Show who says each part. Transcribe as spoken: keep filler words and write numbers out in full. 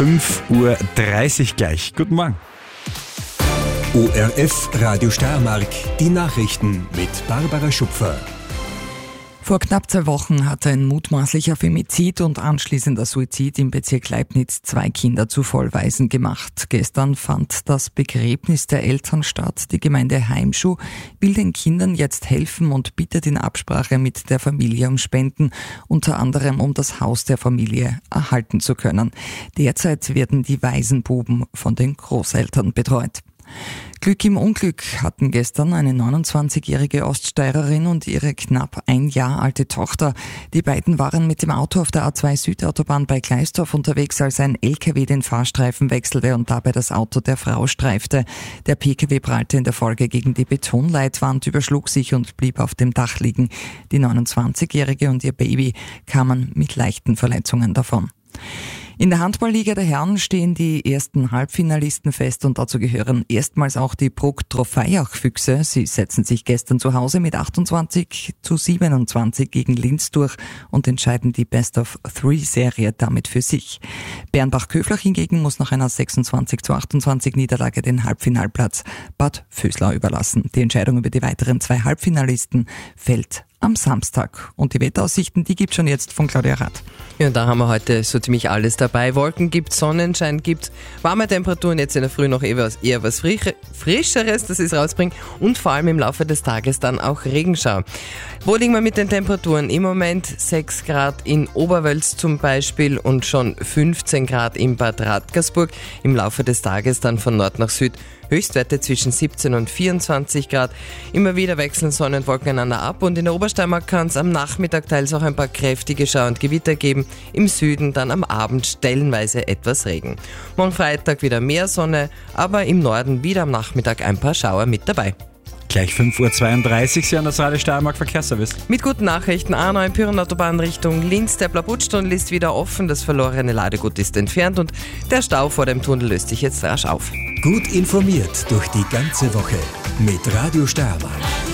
Speaker 1: fünf Uhr dreißig gleich. Guten Morgen.
Speaker 2: O R F Radio Steiermark, die Nachrichten mit Barbara Schupfer.
Speaker 3: Vor knapp zwei Wochen hatte ein mutmaßlicher Femizid und anschließender Suizid im Bezirk Leibniz zwei Kinder zu Vollwaisen gemacht. Gestern fand das Begräbnis der Eltern statt. Die Gemeinde Heimschuh will den Kindern jetzt helfen und bittet in Absprache mit der Familie um Spenden, unter anderem um das Haus der Familie erhalten zu können. Derzeit werden die Waisenbuben von den Großeltern betreut. Glück im Unglück hatten gestern eine neunundzwanzigjährige Oststeirerin und ihre knapp ein Jahr alte Tochter. Die beiden waren mit dem Auto auf der A zwei Südautobahn bei Gleisdorf unterwegs, als ein L K W den Fahrstreifen wechselte und dabei das Auto der Frau streifte. Der P K W prallte in der Folge gegen die Betonleitwand, überschlug sich und blieb auf dem Dach liegen. Die neunundzwanzigjährige und ihr Baby kamen mit leichten Verletzungen davon. In der Handballliga der Herren stehen die ersten Halbfinalisten fest und dazu gehören erstmals auch die Bruck Trofeiach-Füchse. Sie setzen sich gestern zu Hause mit achtundzwanzig zu siebenundzwanzig gegen Linz durch und entscheiden die Best-of-Three-Serie damit für sich. Bernbach-Köflach hingegen muss nach einer sechsundzwanzig zu achtundzwanzig Niederlage den Halbfinalplatz Bad Vöslau überlassen. Die Entscheidung über die weiteren zwei Halbfinalisten fällt am Samstag. Und die Wetteraussichten, die gibt's schon jetzt von Claudia Rath.
Speaker 4: Ja, da haben wir heute so ziemlich alles dabei. Wolken gibt, Sonnenschein gibt, warme Temperaturen, jetzt in der Früh noch eher was, eher was Frischeres, das ist rausbringt und vor allem im Laufe des Tages dann auch Regenschau. Wo liegen wir mit den Temperaturen? Im Moment sechs Grad in Oberwölz zum Beispiel und schon fünfzehn Grad in Bad Radkersburg. Im Laufe des Tages dann von Nord nach Süd Höchstwerte zwischen siebzehn und vierundzwanzig Grad. Immer wieder wechseln Sonne und Wolken einander ab und in der Obersteiermark kann es am Nachmittag teils auch ein paar kräftige Schauer und Gewitter geben. Im Süden dann am Abend stellenweise etwas Regen. Morgen Freitag wieder mehr Sonne, aber im Norden wieder am Nachmittag ein paar Schauer mit dabei.
Speaker 1: Gleich fünf Uhr zweiunddreißig, Sie an das Radio Steiermark Verkehrsservice.
Speaker 4: Mit guten Nachrichten, A neun Pyrenautobahn Richtung Linz. Der Blabutstunnel ist wieder offen, das verlorene Ladegut ist entfernt und der Stau vor dem Tunnel löst sich jetzt rasch auf.
Speaker 2: Gut informiert durch die ganze Woche mit Radio Steiermark.